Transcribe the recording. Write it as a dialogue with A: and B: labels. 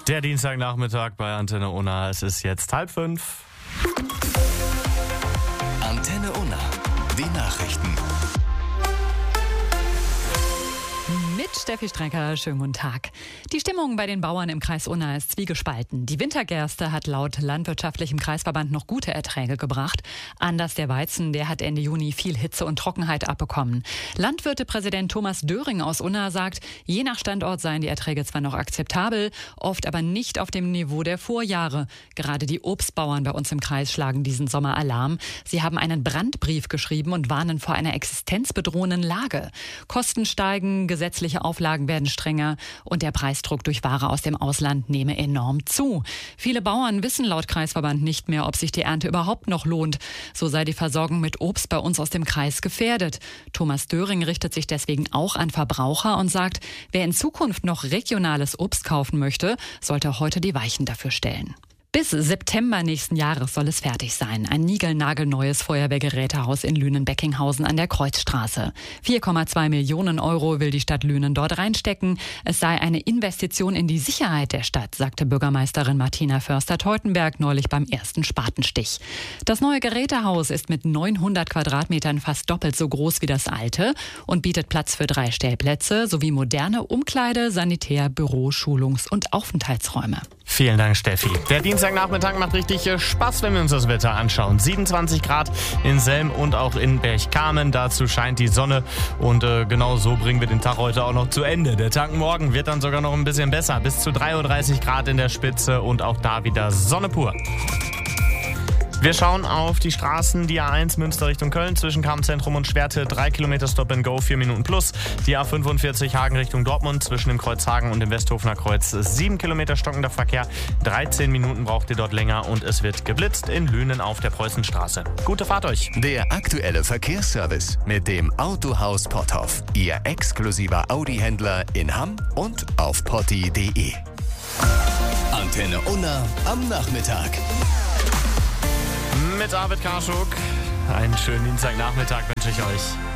A: Der Dienstagnachmittag bei Antenne Unna. Es ist jetzt 4:30.
B: Antenne Unna. Die Nachrichten.
C: Mit Steffi Strecker, schönen guten Tag. Die Stimmung bei den Bauern im Kreis Unna ist zwiegespalten. Die Wintergerste hat laut landwirtschaftlichem Kreisverband noch gute Erträge gebracht. Anders der Weizen, der hat Ende Juni viel Hitze und Trockenheit abbekommen. Landwirtepräsident Thomas Döring aus Unna sagt, je nach Standort seien die Erträge zwar noch akzeptabel, oft aber nicht auf dem Niveau der Vorjahre. Gerade die Obstbauern bei uns im Kreis schlagen diesen Sommer Alarm. Sie haben einen Brandbrief geschrieben und warnen vor einer existenzbedrohenden Lage. Kosten steigen, gesetzliche Auflagen werden strenger und der Preisdruck durch Ware aus dem Ausland nehme enorm zu. Viele Bauern wissen laut Kreisverband nicht mehr, ob sich die Ernte überhaupt noch lohnt. So sei die Versorgung mit Obst bei uns aus dem Kreis gefährdet. Thomas Döring richtet sich deswegen auch an Verbraucher und sagt, wer in Zukunft noch regionales Obst kaufen möchte, sollte heute die Weichen dafür stellen. Bis September nächsten Jahres soll es fertig sein. Ein niegelnagelneues Feuerwehrgerätehaus in Lünen-Beckinghausen an der Kreuzstraße. 4,2 Millionen Euro will die Stadt Lünen dort reinstecken. Es sei eine Investition in die Sicherheit der Stadt, sagte Bürgermeisterin Martina Förster-Teutenberg neulich beim ersten Spatenstich. Das neue Gerätehaus ist mit 900 Quadratmetern fast doppelt so groß wie das alte und bietet Platz für 3 Stellplätze sowie moderne Umkleide-, Sanitär-, Büro-, Schulungs- und Aufenthaltsräume.
A: Vielen Dank, Steffi. Der Dienstagnachmittag macht richtig Spaß, wenn wir uns das Wetter anschauen. 27 Grad in Selm und auch in Berchtesgaden. Dazu scheint die Sonne und genau so bringen wir den Tag heute auch noch zu Ende. Der Tag morgen wird dann sogar noch ein bisschen besser. Bis zu 33 Grad in der Spitze und auch da wieder Sonne pur. Wir schauen auf die Straßen, die A1 Münster Richtung Köln zwischen Kammzentrum und Schwerte, 3 Kilometer Stop and Go, 4 Minuten plus. Die A45 Hagen Richtung Dortmund zwischen dem Kreuz Hagen und dem Westhofener Kreuz, 7 Kilometer stockender Verkehr, 13 Minuten braucht ihr dort länger und es wird geblitzt in Lünen auf der Preußenstraße. Gute Fahrt euch!
B: Der aktuelle Verkehrsservice mit dem Autohaus Potthoff. Ihr exklusiver Audi-Händler in Hamm und auf potti.de. Antenne Unna am Nachmittag.
A: Mit David Karschuk. Einen schönen Dienstagnachmittag wünsche ich euch.